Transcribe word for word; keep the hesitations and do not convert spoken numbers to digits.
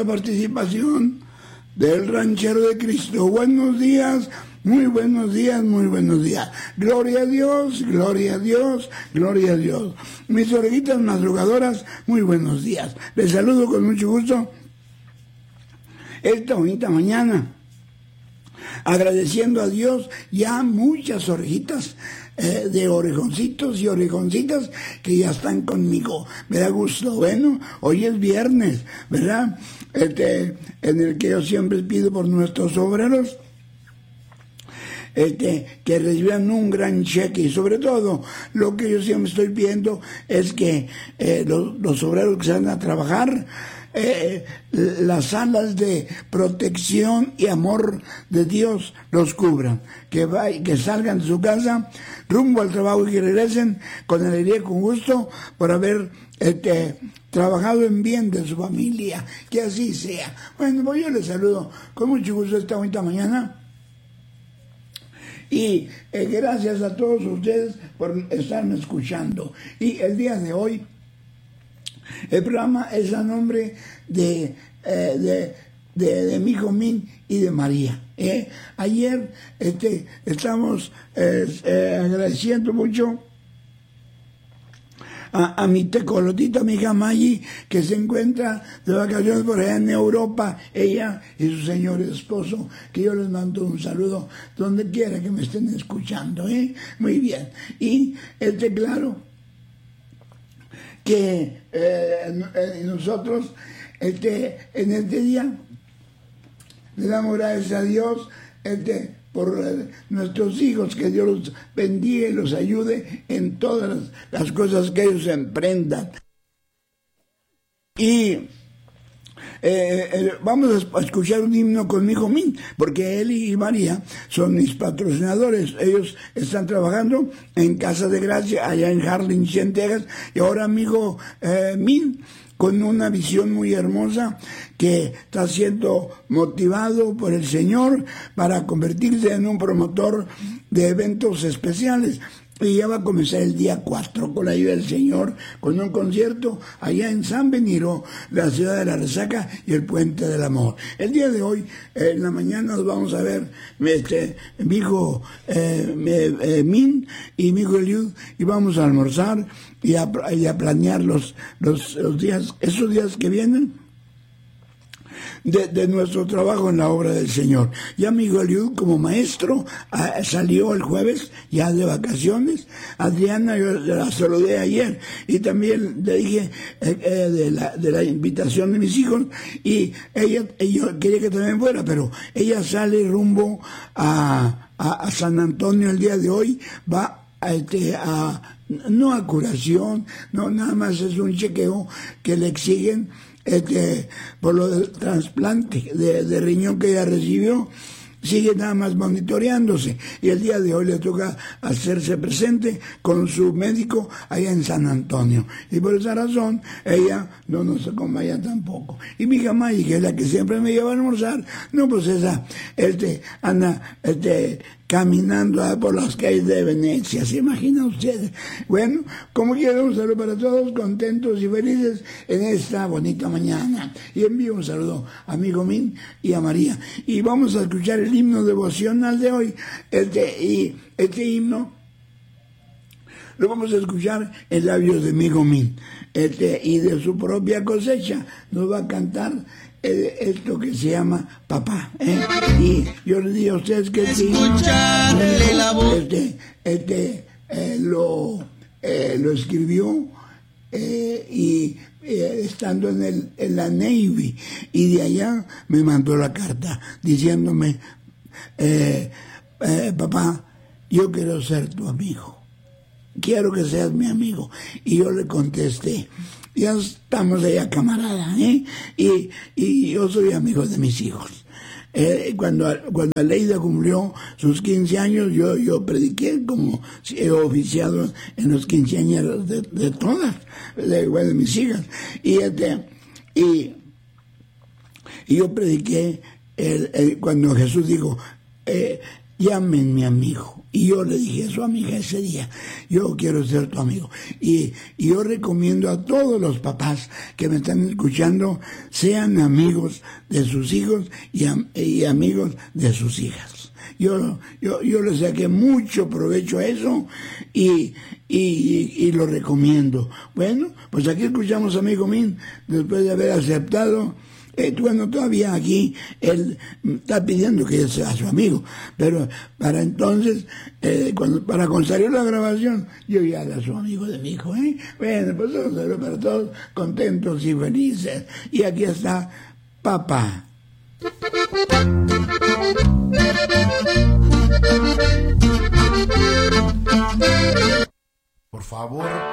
la participación del ranchero de Cristo. Buenos días, muy buenos días, muy buenos días. Gloria a Dios, gloria a Dios, gloria a Dios. Mis orejitas madrugadoras, muy buenos días. Les saludo con mucho gusto esta bonita mañana, agradeciendo a Dios ya muchas orejitas eh, de orejoncitos y orejoncitas que ya están conmigo. Me da gusto. Bueno, hoy es viernes, ¿verdad? Este, en el que yo siempre pido por nuestros obreros Este, que reciban un gran cheque, y sobre todo lo que yo siempre estoy pidiendo es que eh, los, los obreros que salen a trabajar, eh, las alas de protección y amor de Dios los cubran, que, va, que salgan de su casa rumbo al trabajo y que regresen con alegría y con gusto por haber este, trabajado en bien de su familia, que así sea. Bueno, pues yo les saludo con mucho gusto esta bonita mañana. Y eh, gracias a todos ustedes por estarme escuchando. Y el día de hoy, el programa es a nombre de, eh, de, de, de mi hijo Min y de María. ¿eh? Ayer este, estamos eh, eh, agradeciendo mucho A, a mi tecolotita, mi hija Maggie, que se encuentra de vacaciones por allá en Europa, ella y su señor esposo, que yo les mando un saludo donde quiera que me estén escuchando, ¿eh? Muy bien. Y este, claro, que eh, nosotros este, en este día le damos gracias a Dios, este, por nuestros hijos, que Dios los bendiga y los ayude en todas las, las cosas que ellos emprendan. Y eh, eh, vamos a escuchar un himno con mi hijo Min, porque él y María son mis patrocinadores. Ellos están trabajando en Casa de Gracia, allá en Harlingen, Texas, y ahora mi hijo eh, Min, con una visión muy hermosa, que está siendo motivado por el Señor para convertirse en un promotor de eventos especiales. Y ya va a comenzar el día cuatro con la ayuda del Señor, con un concierto allá en San Benito, la ciudad de la resaca y el puente del amor. El día de hoy, eh, en la mañana, nos vamos a ver este, mi hijo eh, eh, Min y mi hijo Eliud, y vamos a almorzar y a, y a planear los, los, los días, esos días que vienen, De, de nuestro trabajo en la obra del Señor. Ya mi hijo Eliud, como maestro, a, salió el jueves ya de vacaciones. Adriana, yo la saludé ayer y también le dije eh, eh, de, la, de la invitación de mis hijos, y ella, yo quería que también fuera, pero ella sale rumbo a, a, a San Antonio el día de hoy, va a, este, a no a curación, no, nada más es un chequeo que le exigen Este, por lo del trasplante de, de riñón que ella recibió. Sigue nada más monitoreándose, y el día de hoy le toca hacerse presente con su médico allá en San Antonio, y por esa razón ella no nos acompaña tampoco. Y mi hija Maggie, que es la que siempre me lleva a almorzar, no, pues esa este anda este caminando por las calles de Venecia, ¿se imaginan ustedes? Bueno, como quiera, un saludo para todos, contentos y felices en esta bonita mañana. Y envío un saludo a mi hijo Min y a María. Y vamos a escuchar el himno devocional de hoy. Este, y este himno lo vamos a escuchar en labios de mi hijo Min. Este, y de su propia cosecha nos va a cantar esto que se llama Papá, ¿eh? Y yo les digo a ustedes que este, este, este eh, lo, eh, lo escribió eh, y eh, estando en, el, en la Navy, y de allá me mandó la carta diciéndome eh, eh, papá, yo quiero ser tu amigo, quiero que seas mi amigo. Y yo le contesté, ya estamos allá, camarada, ¿eh? Y, y yo soy amigo de mis hijos. Eh, cuando, cuando Aleida cumplió sus quince años, yo, yo prediqué, como he oficiado en los quince años de, de todas, de, bueno, de mis hijas. Y, este, y, y yo prediqué el, el, cuando Jesús dijo, eh, llámenme amigo. Y yo le dije a su amiga ese día, yo quiero ser tu amigo. Y, y yo recomiendo a todos los papás que me están escuchando, sean amigos de sus hijos y, am, y amigos de sus hijas. Yo, yo, yo le saqué mucho provecho a eso y, y, y, y lo recomiendo. Bueno, pues aquí escuchamos a amigo Min, después de haber aceptado. Eh, bueno, todavía aquí él está pidiendo que sea su amigo, pero para entonces, eh, cuando para cuando salió la grabación, yo ya era su amigo de mi hijo, ¿eh? Bueno, pues un saludo para todos, contentos y felices. Y aquí está papá. Por favor.